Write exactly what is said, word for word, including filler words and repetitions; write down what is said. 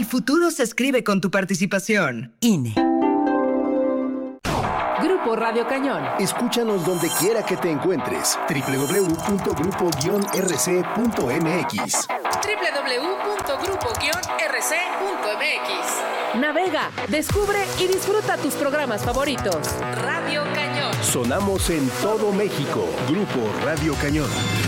futuro se escribe con tu participación. I N E. Grupo Radio Cañón. Escúchanos donde quiera que te encuentres. doble u doble u doble u punto grupo guion r c punto m x. doble u doble u doble u punto grupo guion r c punto m x. Navega, descubre y disfruta tus programas favoritos. Radio Cañón. Sonamos en todo México. Grupo Radio Cañón.